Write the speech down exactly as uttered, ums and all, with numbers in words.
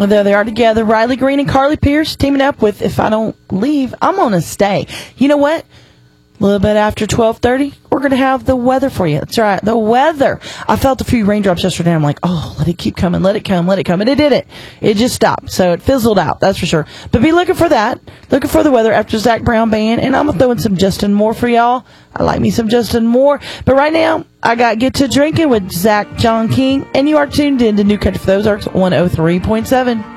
Well, there they are together. Riley Green and Carly Pierce teaming up with If I Don't Leave, I'm Gonna Stay. You know what? A little bit after twelve thirty, we're going to have the weather for you. That's right, the weather. I felt a few raindrops yesterday. I'm like, oh, let it keep coming, let it come, let it come. And it didn't. It just stopped. So it fizzled out, that's for sure. But be looking for that. Looking for the weather after Zach Brown Band. And I'm throwing some Justin Moore for y'all. I like me some Justin Moore. But right now, I got Get to Drinking with Zach John King. And you are tuned in to New Country for the Ozarks one oh three point seven.